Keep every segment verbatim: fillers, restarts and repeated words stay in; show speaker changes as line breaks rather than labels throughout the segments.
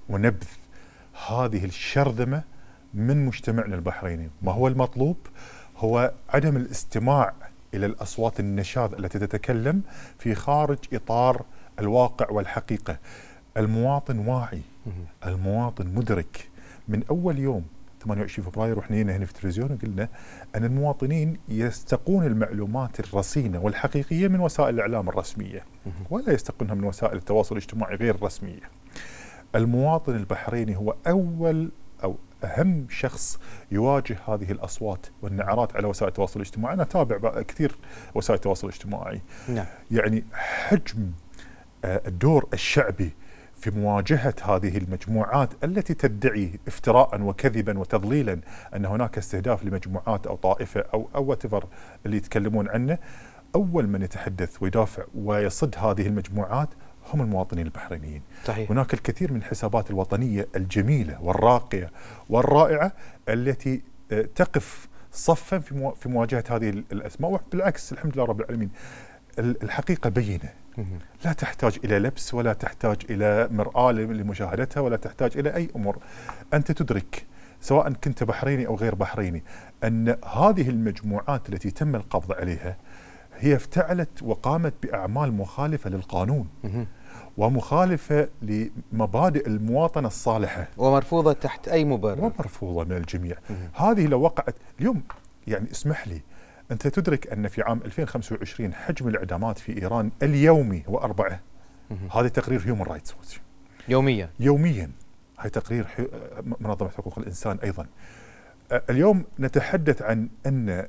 ونبذ هذه الشرذمة من مجتمعنا البحريني. ما هو المطلوب؟ هو عدم الاستماع إلى الأصوات النشاذ التي تتكلم في خارج إطار الواقع والحقيقة. المواطن واعي، المواطن مدرك. من أول يوم ثمانية وعشرين فبراير وإحنا هنا في التلفزيون وقلنا أن المواطنين يستقون المعلومات الرصينة والحقيقية من وسائل الإعلام الرسمية، ولا يستقونها من وسائل التواصل الاجتماعي غير الرسمية. المواطن البحريني هو أول أو أهم شخص يواجه هذه الأصوات والنعرات على وسائل التواصل الاجتماعي. أنا أتابع كثير وسائل التواصل الاجتماعي. نعم. يعني حجم الدور الشعبي في مواجهة هذه المجموعات التي تدعي افتراء وكذبا وتضليلا أن هناك استهداف لمجموعات أو طائفة أو أو whatever اللي يتكلمون عنه. أول من يتحدث ويدافع ويصد هذه المجموعات هم المواطنين البحرينيين. صحيح. هناك الكثير من الحسابات الوطنية الجميلة والراقية والرائعة التي تقف صفا في في مواجهة هذه الأسماء، وبالعكس الحمد لله رب العالمين الحقيقة بينة، لا تحتاج إلى لبس ولا تحتاج إلى مرآة لمشاهدتها ولا تحتاج إلى أي أمور. أنت تدرك سواء كنت بحريني أو غير بحريني أن هذه المجموعات التي تم القبض عليها هي افتعلت وقامت بأعمال مخالفة للقانون ومخالفة لمبادئ المواطنة الصالحة
ومرفوضة تحت أي مبرر،
ومرفوضة من الجميع. هذه لو وقعت اليوم، يعني اسمح لي، أنت تدرك أن في عام ألفين وخمسة وعشرين حجم الإعدامات في إيران اليومي هو أربعة. هذا تقرير هيومن رايتس ووتش
يوميا
يوميا هاي تقرير منظمة حقوق الإنسان أيضا. اليوم نتحدث عن أن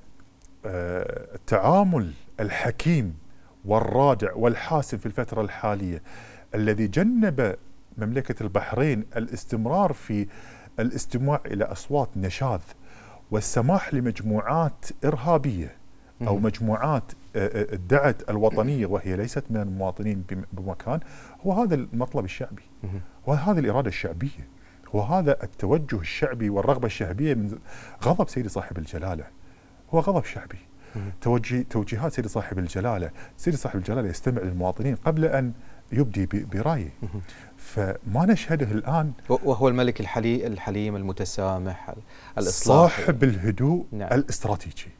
التعامل الحكيم والرادع والحاسم في الفترة الحالية الذي جنب مملكة البحرين الاستمرار في الاستماع إلى أصوات نشاذ والسماح لمجموعات إرهابية أو مجموعات ادعت الوطنية وهي ليست من المواطنين بمكان، هو هذا المطلب الشعبي وهذه الإرادة الشعبية وهذا التوجه الشعبي والرغبة الشعبية من غضب سيدي صاحب الجلالة. هو غضب شعبي، توجه توجيهات سيدي صاحب الجلالة. سيدي صاحب الجلالة يستمع للمواطنين قبل أن يبدي برأيه، فما نشهده الآن.
وهو الملك الحلي الحليم المتسامح الإصلاحي،
صاحب الهدوء. نعم. الاستراتيجي،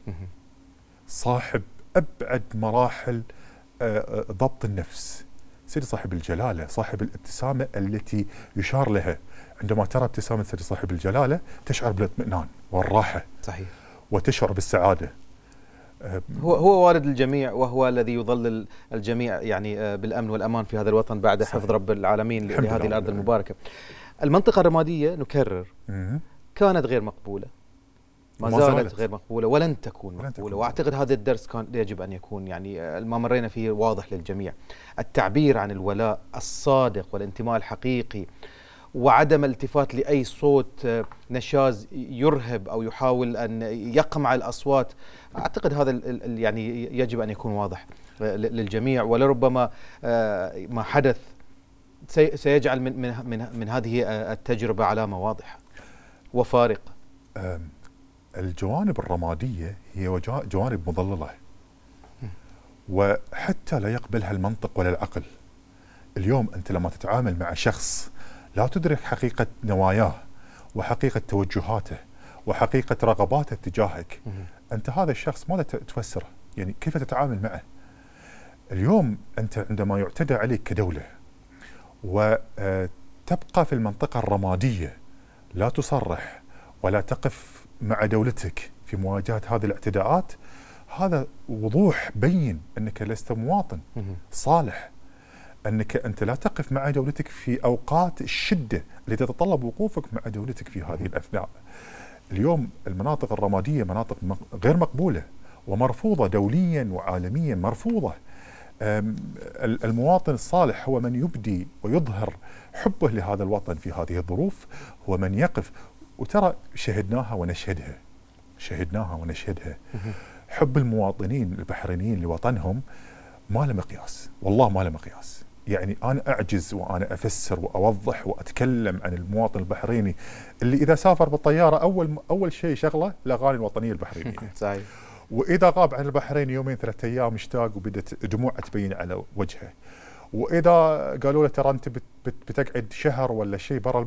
صاحب أبعد مراحل ضبط النفس. سيدي صاحب الجلالة صاحب الابتسامة التي يشار لها. عندما ترى ابتسامة سيدي صاحب الجلالة تشعر بالاطمئنان والراحة. صحيح. وتشعر بالسعادة.
هو هو والد الجميع، وهو الذي يظلل الجميع يعني بالأمن والأمان في هذا الوطن بعد صحيح. حفظ رب العالمين لهذه الأرض المباركة. المنطقة الرمادية نكرر كانت غير مقبولة، ما زالت غير مقبولة ولن تكون مقبولة تكون. وأعتقد هذا الدرس كان يجب أن يكون يعني ما مرينا فيه واضح للجميع. التعبير عن الولاء الصادق والانتماء الحقيقي وعدم الالتفات لأي صوت نشاز يرهب أو يحاول أن يقمع الأصوات، أعتقد هذا يعني يجب أن يكون واضح للجميع. ولربما ما حدث سيجعل من من من, من هذه التجربة علامة واضحة وفارقة.
الجوانب الرمادية هي جوانب مضللة وحتى لا يقبلها المنطق ولا العقل. اليوم أنت لما تتعامل مع شخص لا تدرك حقيقة نواياه وحقيقة توجهاته وحقيقة رغباته تجاهك، أنت هذا الشخص ماذا تفسره؟ يعني كيف تتعامل معه؟ اليوم أنت عندما يعتدى عليك كدولة وتبقى في المنطقة الرمادية لا تصرح ولا تقف مع دولتك في مواجهة هذه الاعتداءات، هذا وضوح بين أنك لست مواطن صالح، أنك أنت لا تقف مع دولتك في أوقات الشدة اللي تتطلب وقوفك مع دولتك في هذه الأثناء. اليوم المناطق الرمادية مناطق غير مقبولة ومرفوضة دوليا وعالميا، مرفوضة. المواطن الصالح هو من يبدي ويظهر حبه لهذا الوطن في هذه الظروف، هو من يقف. وترى شهدناها ونشهدها شهدناها ونشهدها حب المواطنين البحرينيين لوطنهم ما له مقياس، والله ما له مقياس. يعني أنا أعجز وأنا أفسر وأوضح وأتكلم عن المواطن البحريني اللي إذا سافر بالطيارة أول أول شيء شغله الأغاني الوطنية البحرينية.
صحيح.
وإذا غاب عن البحرين يومين ثلاثة أيام مشتاق وبدت دموع تبين على وجهه. وإذا قالوا له ترى أنت بتقعد شهر ولا شيء برا